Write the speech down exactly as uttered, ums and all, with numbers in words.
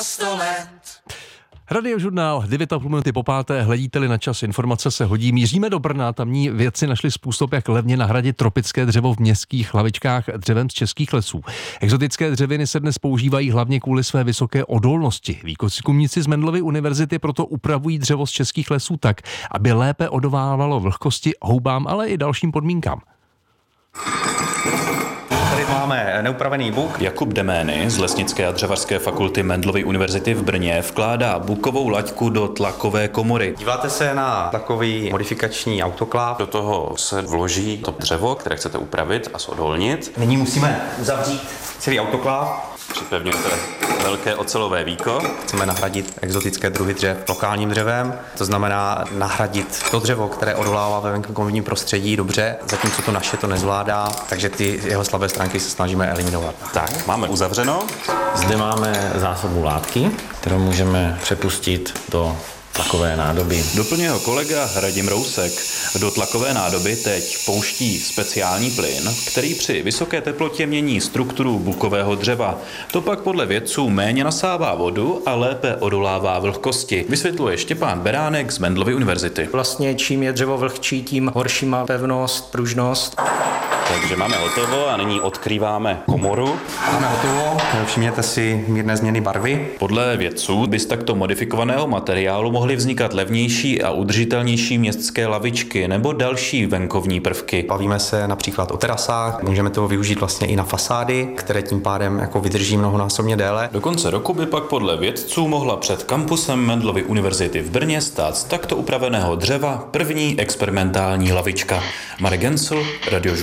sto let. Radiožurnál, devět a půl minuty po páté, hledíte-li na čas, informace se hodí. Míříme do Brna, tamní vědci našli způsob, jak levně nahradit tropické dřevo v městských lavičkách dřevem z českých lesů. Exotické dřeviny se dnes používají hlavně kvůli své vysoké odolnosti. Výzkumníci z Mendelovy univerzity proto upravují dřevo z českých lesů tak, aby lépe odolávalo vlhkosti, houbám, ale i dalším podmínkám. Tady máme neupravený buk. Jakub Demény z Lesnické a dřevařské fakulty Mendelovy univerzity v Brně vkládá bukovou laťku do tlakové komory. Díváte se na takový modifikační autokláv. Do toho se vloží to dřevo, které chcete upravit a zodolnit. Nyní musíme uzavřít celý autokláv. Připevňujete velké ocelové víko. Chceme nahradit exotické druhy dřev lokálním dřevem, to znamená nahradit to dřevo, které odolává ve venkovním prostředí dobře, zatímco to naše to nezvládá, takže ty jeho slabé stránky se snažíme eliminovat. Tak, máme uzavřeno. Zde máme zásobu látky, kterou můžeme přepustit do tlakové nádoby. Doplňuje ho kolega Radim Rousek. Do tlakové nádoby teď pouští speciální plyn, který při vysoké teplotě mění strukturu bukového dřeva. To pak podle vědců méně nasává vodu a lépe odolává vlhkosti. Vysvětluje Štěpán Beránek z Mendelovy univerzity. Vlastně čím je dřevo vlhčí, tím horší má pevnost, pružnost. Takže máme hotovo a nyní odkrýváme komoru. Máme hotovo, všimněte si mírné změny barvy. Podle vědců by z takto modifikovaného materiálu mohly vznikat levnější a udržitelnější městské lavičky nebo další venkovní prvky. Bavíme se například o terasách, můžeme toho využít vlastně i na fasády, které tím pádem jako vydrží mnohonásobně déle. Do konce roku by pak podle vědců mohla před kampusem Mendelovy univerzity v Brně stát z takto upraveného dřeva první experimentální lavička. Marek Gensl, Radiožurnál.